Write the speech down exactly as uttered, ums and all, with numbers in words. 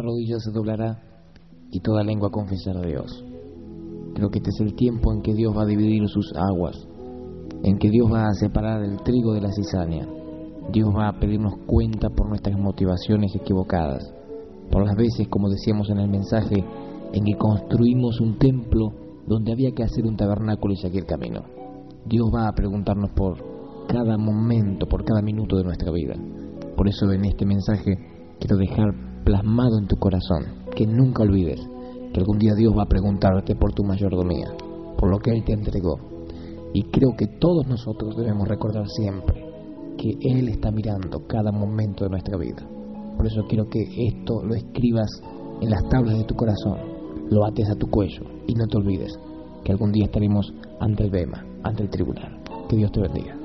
rodilla se doblará y toda lengua confesará a Dios. Creo que este es el tiempo en que Dios va a dividir sus aguas, en que Dios va a separar el trigo de la cizaña. Dios va a pedirnos cuenta por nuestras motivaciones equivocadas, por las veces, como decíamos en el mensaje, en que construimos un templo donde había que hacer un tabernáculo y seguir camino. Dios va a preguntarnos por cada momento, por cada minuto de nuestra vida. Por eso en este mensaje quiero dejar plasmado en tu corazón que nunca olvides que algún día Dios va a preguntarte por tu mayordomía, por lo que Él te entregó. Y creo que todos nosotros debemos recordar siempre que Él está mirando cada momento de nuestra vida. Por eso quiero que esto lo escribas en las tablas de tu corazón, lo ates a tu cuello y no te olvides que algún día estaremos ante el bema, ante el tribunal. Que Dios te bendiga.